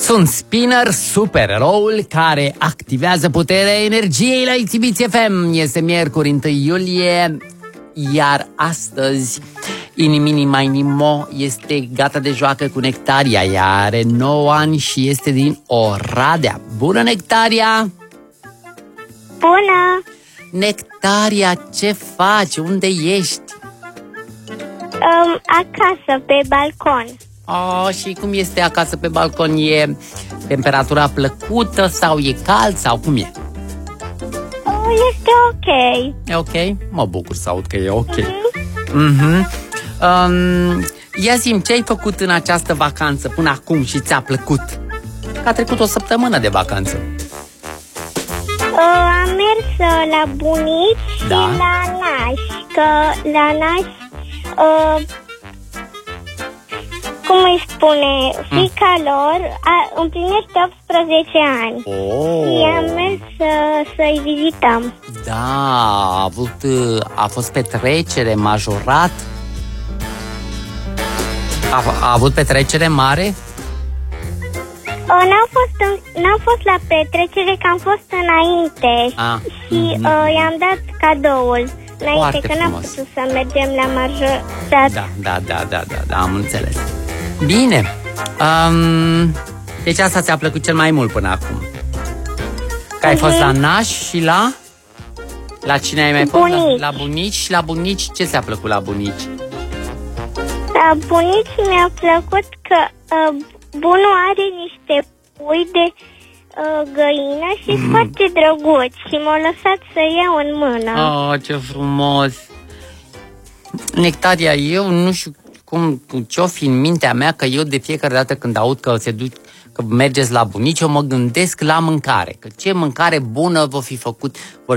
Sunt Spinner, supereroul care activează puterea energiei la Exhibiție FM. Este miercuri 1 iulie, iar astăzi Inimini Mai Nimo este gata de joacă cu Nectaria. Ea are 9 ani și este din Oradea. Bună, Nectaria! Bună! Nectaria, ce faci? Unde ești? Acasă, pe balcon. Oh, și cum este acasă pe balcon? E temperatura plăcută sau e cald sau cum e? Este ok. E ok? Mă bucur să aud că e ok. Ia zi-mi, ce ai făcut în această vacanță până acum și ți-a plăcut? Că a trecut o săptămână de vacanță. Am mers la bunici și la nași. Că la nași, cum îi spune, fiica lor împlinește 18 ani. Și am mers să-i vizităm. Da, a fost petrecere majorat? A avut petrecere mare? N-am fost la petrecere, că am fost înainte. Și i-am dat cadoul înainte. Foarte că n-am frumos. putut să mergem la majorat. Da, am înțeles. Bine. Deci asta ți-a plăcut cel mai mult până acum? Că ai fost la nași și la... La cine ai mai fost? Bunici. La bunici. Și la bunici, ce ți-a plăcut la bunici? La bunici mi-a plăcut că bunul are niște pui de găină și sunt foarte drăguți. Și m-au lăsat să iau în mână. Oh, ce frumos! Nectaria, eu nu știu ce-o fi în mintea mea, că eu de fiecare dată când aud că că mergeți la bunici, eu mă gândesc la mâncare. Că ce mâncare bună vor fi făcut,